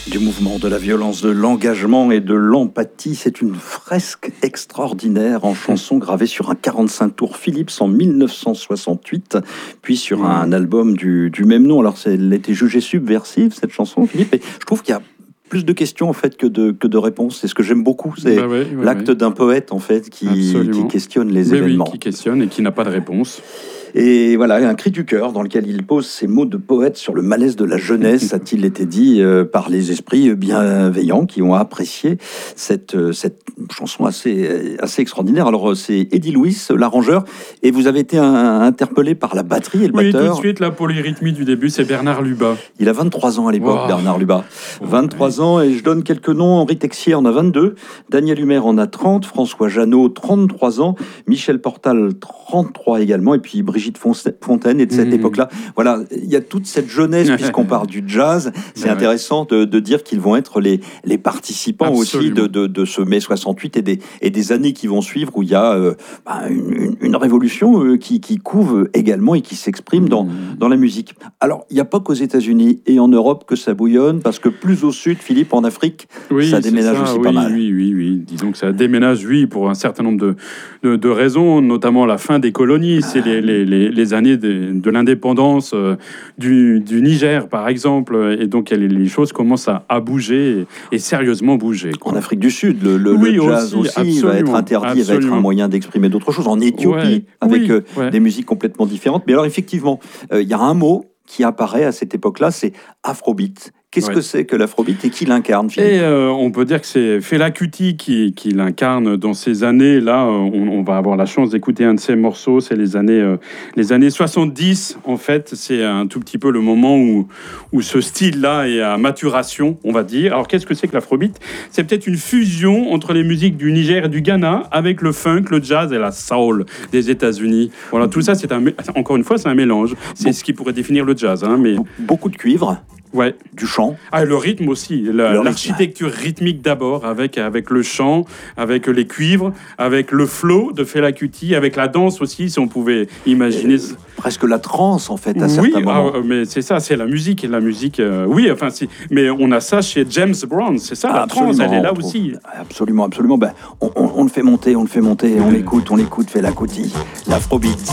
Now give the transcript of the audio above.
Du mouvement, de la violence, de l'engagement et de l'empathie. C'est une fresque extraordinaire en chanson gravée sur un 45 tours Philips en 1968, puis sur un album du même nom. Alors, elle a été jugée subversive, cette chanson, Philippe, et je trouve qu'il y a plus de questions en fait que de réponses. C'est ce que j'aime beaucoup, c'est l'acte d'un poète en fait qui questionne les événements. Oui, qui questionne et qui n'a pas de réponse. Et voilà, un cri du cœur dans lequel il pose ces mots de poète sur le malaise de la jeunesse, a-t-il été dit par les esprits bienveillants qui ont apprécié cette chanson assez extraordinaire. Alors, c'est Eddie Louis, l'arrangeur, et vous avez été interpellé par la batterie et le batteur. Oui, tout de suite, la polyrythmie du début, c'est Bernard Lubat. Il a 23 ans à l'époque, Bernard Lubat. 23 ans, et je donne quelques noms. Henri Texier en a 22, Daniel Humer en a 30, François Jeannot, 33 ans, Michel Portal, 33 également, et puis Brigitte Fontaine et de cette époque-là. Voilà, il y a toute cette jeunesse, puisqu'on parle du jazz. C'est intéressant de dire qu'ils vont être les participants aussi de ce mai 68 et des années qui vont suivre, où il y a une révolution qui couve également et qui s'exprime dans la musique. Alors, il n'y a pas qu'aux États-Unis et en Europe que ça bouillonne, parce que plus au sud, Philippe, en Afrique, ça déménage aussi pas mal. Oui. Disons que ça déménage, pour un certain nombre de raisons, notamment la fin des colonies. C'est les années de l'indépendance du Niger, par exemple. Et donc, les choses commencent à bouger et sérieusement bouger. En Afrique du Sud, le jazz aussi va être interdit, va être un moyen d'exprimer d'autres choses. En Éthiopie, avec des musiques complètement différentes. Mais alors, effectivement, il y a un mot qui apparaît à cette époque-là, c'est Afrobeat. Qu'est-ce que c'est que l'Afrobeat et qui l'incarne, Philippe ? Et on peut dire que c'est Fela Kuti qui l'incarne dans ces années-là. On va avoir la chance d'écouter un de ses morceaux. C'est les années 70, en fait. C'est un tout petit peu le moment où ce style-là est à maturation, on va dire. Alors, qu'est-ce que c'est que l'Afrobeat ? C'est peut-être une fusion entre les musiques du Niger et du Ghana avec le funk, le jazz et la soul des États-Unis. Voilà, tout ça, encore une fois, c'est un mélange. C'est ce qui pourrait définir le jazz. Mais... Beaucoup de cuivre. Ouais. Du chant. Le rythme aussi. L'architecture rythmique d'abord, avec le chant, avec les cuivres, avec le flow de Fela Kuti, avec la danse aussi, si on pouvait imaginer. Presque la trance, en fait, à certains moments. Mais c'est ça, c'est la musique. Et la musique, mais on a ça chez James Brown, c'est ça, la trance, elle est là aussi. Absolument. On le fait monter, on l'écoute Fela Kuti, l'Afrobeat.